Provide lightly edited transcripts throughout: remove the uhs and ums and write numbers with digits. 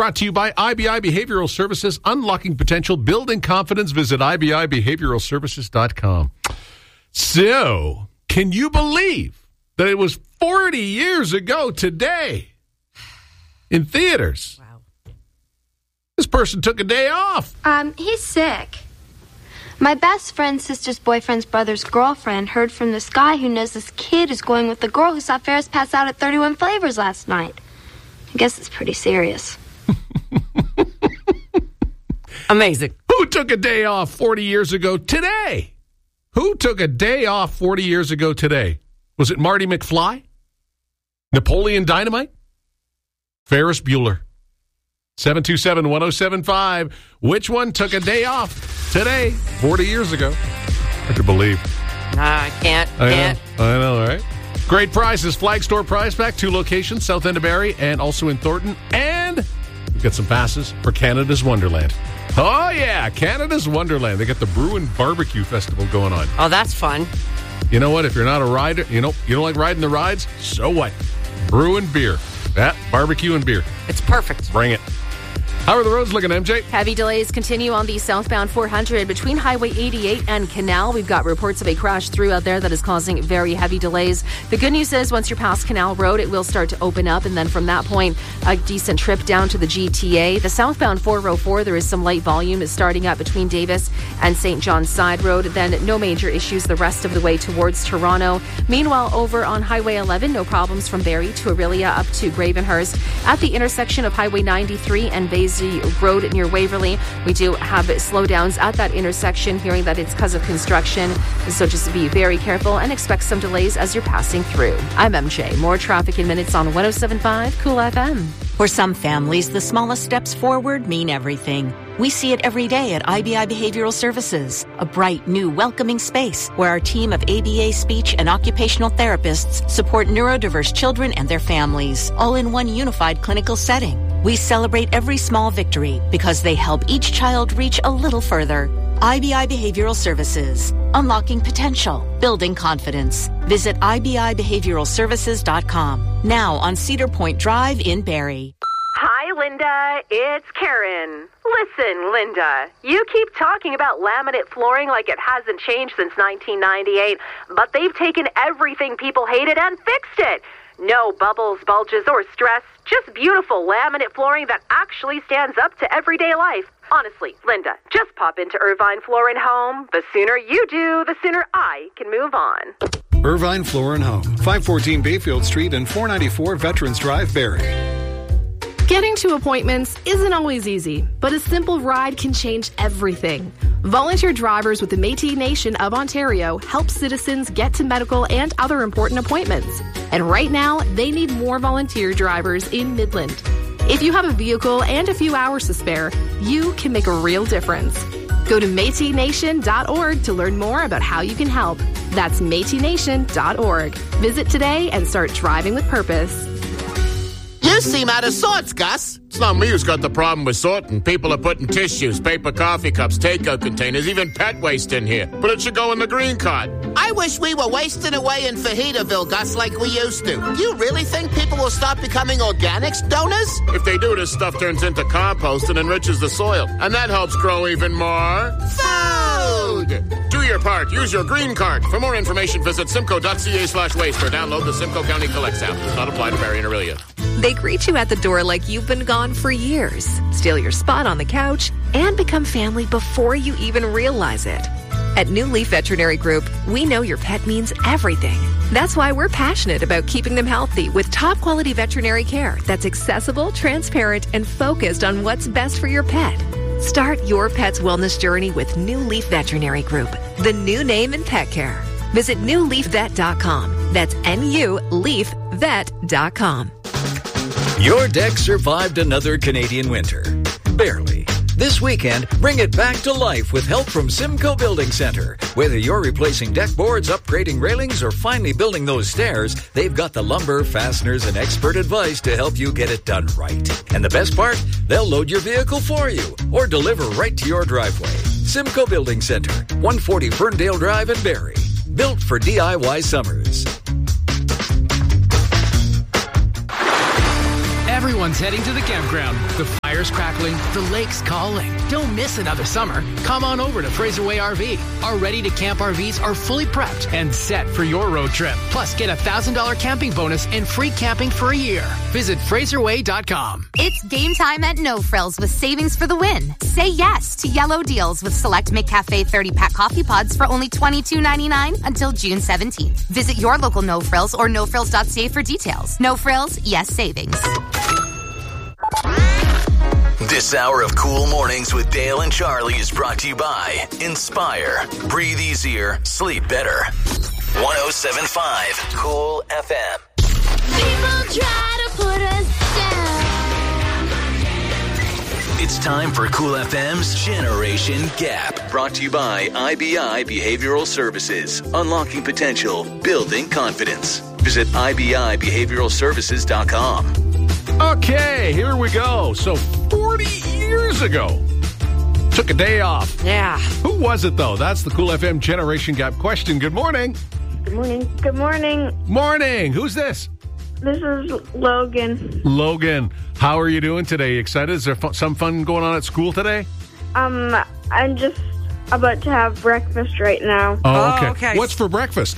brought to you by IBI Behavioral Services, unlocking potential, building confidence. Visit IBIBehavioralServices.com. So, can you believe that it was 40 years ago today in theaters? Wow. This person took a day off. He's sick. My best friend's sister's boyfriend's brother's girlfriend heard from this guy who knows this kid is going with the girl who saw Ferris pass out at 31 Flavors last night. I guess it's pretty serious. Amazing. Who took a day off 40 years ago today? Who took a day off 40 years ago today? Was it Marty McFly? Napoleon Dynamite? Ferris Bueller? 727-1075. Which one took a day off today, 40 years ago? Hard to believe. I can't. I know, right? Great prizes. Flag Store Prize Pack. 2 locations, South End of Barrie and also in Thornton. And we've got some passes for Canada's Wonderland. Oh, yeah, Canada's Wonderland. They got the Bruin Barbecue Festival going on. Oh, that's fun. You know what? If you're not a rider, you don't like riding the rides, so what? Brew and beer. That, barbecue and beer. It's perfect. Bring it. How are the roads looking, MJ? Heavy delays continue on the southbound 400 between Highway 88 and Canal. We've got reports of a crash through out there that is causing very heavy delays. The good news is once you're past Canal Road, it will start to open up. And then from that point, a decent trip down to the GTA. The southbound 404, there is some light volume. It's starting up between Davis and St. John's Side Road. Then no major issues the rest of the way towards Toronto. Meanwhile, over on Highway 11, no problems from Barrie to Aurelia up to Gravenhurst. At the intersection of Highway 93 and Basie Road near Waverly, we do have slowdowns at that intersection, hearing that it's because of construction. So just be very careful and expect some delays as you're passing through. I'm MJ. More traffic in minutes on 107.5 Cool FM. For some families, the smallest steps forward mean everything. We see it every day at IBI Behavioral Services, a bright, new, welcoming space where our team of ABA speech and occupational therapists support neurodiverse children and their families, all in one unified clinical setting. We celebrate every small victory because they help each child reach a little further. IBI Behavioral Services, unlocking potential, building confidence. Visit IBIBehavioralServices.com. Now on Cedar Point Drive in Barrie. Hi, Linda. It's Karen. Listen, Linda, you keep talking about laminate flooring like it hasn't changed since 1998, but they've taken everything people hated and fixed it. No bubbles, bulges, or stress. Just beautiful laminate flooring that actually stands up to everyday life. Honestly, Linda, just pop into Irvine Floor & Home. The sooner you do, the sooner I can move on. Irvine Floor & Home, 514 Bayfield Street and 494 Veterans Drive, Barrie. Getting to appointments isn't always easy, but a simple ride can change everything. Volunteer drivers with the Métis Nation of Ontario help citizens get to medical and other important appointments. And right now, they need more volunteer drivers in Midland. If you have a vehicle and a few hours to spare, you can make a real difference. Go to MétisNation.org to learn more about how you can help. That's MétisNation.org. Visit today and start driving with purpose. You seem out of sorts, Gus. It's not me who's got the problem with sorting. People are putting tissues, paper coffee cups, takeout containers, even pet waste in here. But it should go in the green cart. I wish we were wasting away in Fajitoville, Gus, like we used to. Do you really think people will start becoming organics donors? If they do, this stuff turns into compost and enriches the soil. And that helps grow even more food. Do your part. Use your green card. For more information, visit simcoe.ca/waste or download the Simcoe County Collects app. Does not apply to Barrie and Aurelia. They greet you at the door like you've been gone for years, steal your spot on the couch, and become family before you even realize it. At New Leaf Veterinary Group, we know your pet means everything. That's why we're passionate about keeping them healthy with top-quality veterinary care that's accessible, transparent, and focused on what's best for your pet. Start your pet's wellness journey with New Leaf Veterinary Group, the new name in pet care. Visit newleafvet.com. That's NULeafvet.com. Your deck survived another Canadian winter. Barely. This weekend, bring it back to life with help from Simcoe Building Center. Whether you're replacing deck boards, upgrading railings, or finally building those stairs, they've got the lumber, fasteners, and expert advice to help you get it done right. And the best part? They'll load your vehicle for you or deliver right to your driveway. Simcoe Building Center, 140 Ferndale Drive in Barrie. Built for DIY summers. Everyone's heading to the campground. The fire's crackling, the lake's calling. Don't miss another summer. Come on over to Fraser Way RV. Our ready-to-camp RVs are fully prepped and set for your road trip. Plus, get a $1,000 camping bonus and free camping for a year. Visit FraserWay.com. It's game time at No Frills with savings for the win. Say yes to yellow deals with select McCafe 30-pack coffee pods for only $22.99 until June 17th. Visit your local No Frills or nofrills.ca for details. No Frills, yes savings. This hour of Cool Mornings with Dale and Charlie is brought to you by Inspire. Breathe easier, sleep better. 107.5 Cool FM. People try to put us down. It's time for Cool FM's Generation Gap. Brought to you by IBI Behavioral Services. Unlocking potential, building confidence. Visit IBIBehavioralServices.com. Okay, here we go. So 40 years ago, took a day off. Yeah. Who was it, though? That's the Cool FM Generation Gap question. Good morning. Good morning. Good morning. Morning. Who's this? This is Logan. Logan. How are you doing today? Excited? Is there some fun going on at school today? I'm just about to have breakfast right now. Oh, okay. What's for breakfast?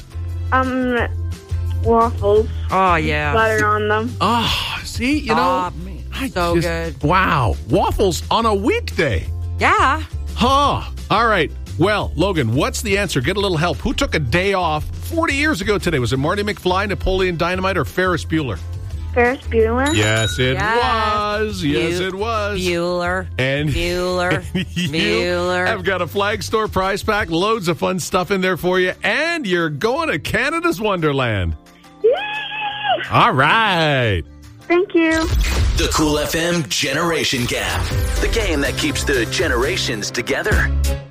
Waffles. Oh, yeah. Butter on them. Oh, see, you know. So good. Wow. Waffles on a weekday. Yeah. Huh. All right. Well, Logan, what's the answer? Get a little help. Who took a day off 40 years ago today? Was it Marty McFly, Napoleon Dynamite, or Ferris Bueller? Ferris Bueller? Yes, it was. Yes, it was. Bueller. And Bueller. Bueller. I've got a Flag Store prize pack, loads of fun stuff in there for you, and you're going to Canada's Wonderland. All right. Thank you. The Cool FM Generation Gap. The game that keeps the generations together.